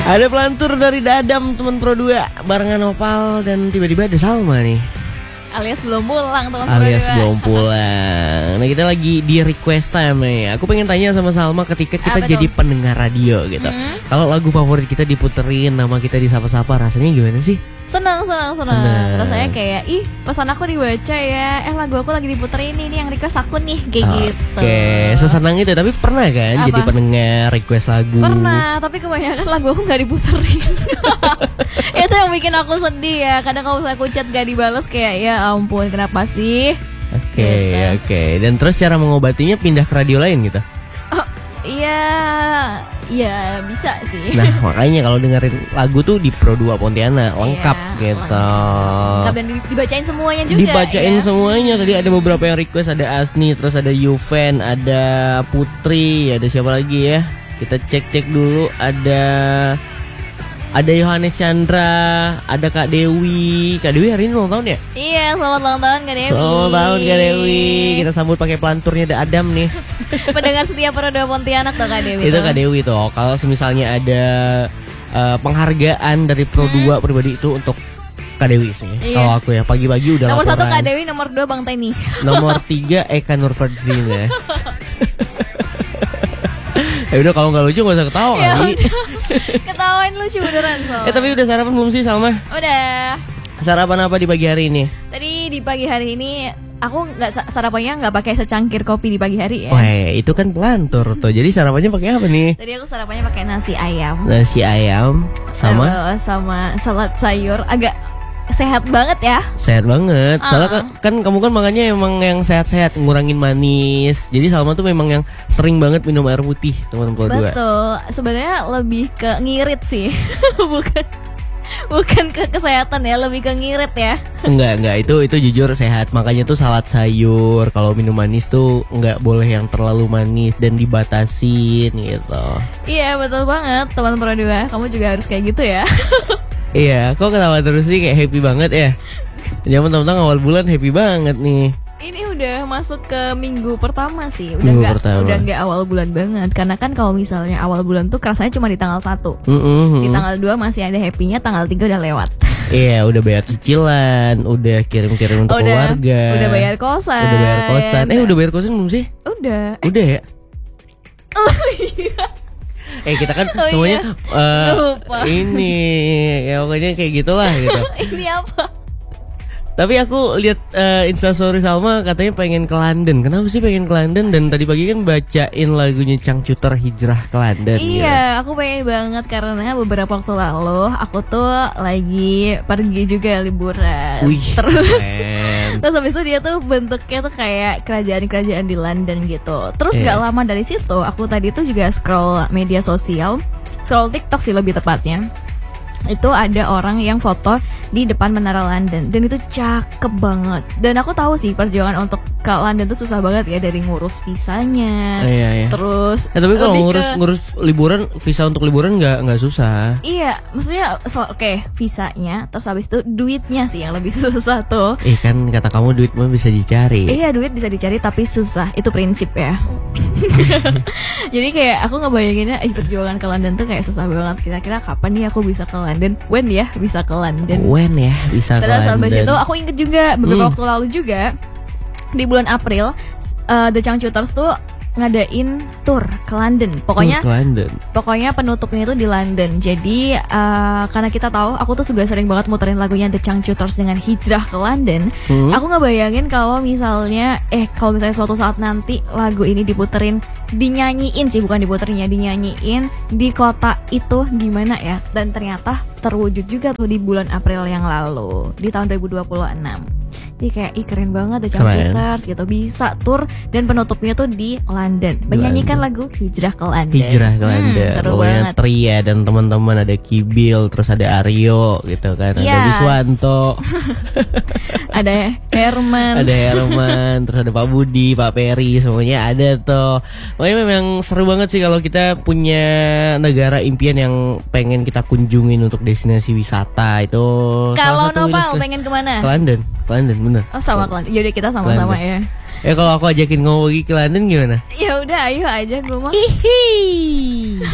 Ada pelantur dari Dadam teman Pro 2 barengan Opal dan tiba-tiba ada Salma nih. Alias belum pulang teman Pro 2. Alias belum pulang. Nah kita lagi di request time nih. Aku pengen tanya sama Salma ketika kita jadi pendengar radio gitu. Kalau lagu favorit kita diputerin, nama kita disapa-sapa, rasanya gimana sih? Senang. Rasanya kayak, ih pesan aku dibaca ya. Lagu aku lagi diputerin ini yang request aku nih, kayak gitu. Oke, sesenang itu. Tapi pernah kan jadi pendengar request lagu? Pernah, tapi kebanyakan lagu aku gak diputerin. Itu yang bikin aku sedih ya. Kadang kalau aku chat gak dibales kayak, ya ampun kenapa sih? Oke. Dan terus cara mengobatinya pindah ke radio lain gitu? Iya bisa sih. Nah makanya kalau dengerin lagu tuh di Pro 2 Pontianak lengkap gitu. Lengkap dan dibacain semuanya juga. Dibacain semuanya. Tadi ada beberapa yang request, ada Asni, terus ada Yuven, ada Putri, ada siapa lagi ya? Kita cek dulu. Ada Yohanes Chandra, ada Kak Dewi. Kak Dewi hari ini ulang tahun ya? Iya, selamat ulang tahun Kak Dewi. Selamat ulang tahun Kak Dewi. Kita sambut pakai pelanturnya ada Adam nih. Pendengar setia Pro 2 Pontianak tuh Kak Dewi. Itu Kak Dewi tuh. Kalau misalnya ada penghargaan dari Pro 2 pribadi itu untuk Kak Dewi sih. Kalau aku ya pagi-pagi udah nomor laporan. 1 Kak Dewi, nomor 2 Bang Teni. Nomor 3 Eka Nurfadrina. Ya udah kalau nggak lucu nggak usah ketawa kali. Ketawain lucu beneran so. Tapi udah sarapan belum sih Salma? Udah. Sarapan apa di pagi hari ini? Tadi di pagi hari ini aku sarapannya nggak pakai secangkir kopi di pagi hari ya. Wah itu kan pelantur tuh. Jadi sarapannya pakai apa nih? Tadi aku sarapannya pakai nasi ayam. Nasi ayam sama salad sayur, agak sehat banget ya. Sehat banget. Soalnya kan kamu kan makannya emang yang sehat-sehat, ngurangin manis. Jadi Salma tuh memang yang sering banget minum air putih, teman-teman. Betul. Sebenarnya lebih ke ngirit sih. Bukan ke kesehatan ya, lebih ke ngirit ya. Enggak, itu jujur sehat. Makanya tuh salad sayur, kalau minum manis tuh enggak boleh yang terlalu manis dan dibatasin gitu. Iya, betul banget, teman Pro 2. Kamu juga harus kayak gitu ya. Iya, kok ketawa terus sih, kayak happy banget ya. Zaman teman-teman awal bulan happy banget nih. Ini udah masuk ke minggu pertama sih. Udah nggak awal bulan banget. Karena kan kalau misalnya awal bulan tuh kerasanya cuma di tanggal 1. Di tanggal 2 masih ada happy-nya, tanggal 3 udah lewat. Iya, udah bayar cicilan, udah kirim-kirim untuk keluarga. Udah bayar kosan. Udah bayar kosan belum sih? Udah ya? Oh iya. Kita kan semuanya ini ya pokoknya kayak gitulah gitu. Ini apa? Tapi aku lihat Instastory Salma katanya pengen ke London. Kenapa sih pengen ke London? Dan tadi pagi kan bacain lagunya Changcuter Hijrah ke London. Iya, aku pengen banget karena beberapa waktu lalu aku tuh lagi pergi juga liburan. Terus habis itu dia tuh bentuknya tuh kayak kerajaan-kerajaan di London gitu. Terus gak lama dari situ aku tadi tuh juga scroll media sosial, scroll TikTok sih lebih tepatnya. Itu ada orang yang foto di depan Menara London dan itu cakep banget. Dan aku tahu sih perjuangan untuk ke London tuh susah banget ya, dari ngurus visanya. Terus tapi kalau ngurus liburan, visa untuk liburan nggak susah. Iya, maksudnya visanya, terus habis itu duitnya sih yang lebih susah tuh. Kan kata kamu duit mah bisa dicari. Iya, duit bisa dicari tapi susah. Itu prinsip ya. Jadi kayak aku ngebayanginnya perjuangan ke London tuh kayak susah banget. Kira-kira kapan nih aku bisa ke London? When ya bisa ke London? Terus habis itu aku inget juga beberapa waktu lalu juga di bulan April The Changcuters tuh ngadain tour ke London. Pokoknya penutupnya itu di London. Jadi karena kita tahu aku tuh juga sering banget muterin lagunya The Changcuters dengan Hijrah ke London. Aku ngebayangin kalau misalnya suatu saat nanti lagu ini dinyanyiin di kota itu gimana ya. Dan ternyata terwujud juga tuh di bulan April yang lalu, di tahun 2026. Jadi kayak keren banget The Changcuters gitu, bisa tour dan penutupnya tuh di London, menyanyikan lagu Hijrah ke London. Seru banget. Tria dan teman-teman, ada Kibil, terus ada Aryo gitu kan, ada Wiswanto. Ada Herman, terus ada Pak Budi, Pak Peri, semuanya ada tuh. Makanya memang seru banget sih kalau kita punya negara impian yang pengen kita kunjungin untuk destinasi wisata itu. Kalau Nopal pengen kemana? Ke London bener. Oh sama ke London. Yaudah kita sama-sama ya. Kalau aku ajakin ngomong ke London gimana? Ya udah, ayo aja gue mah.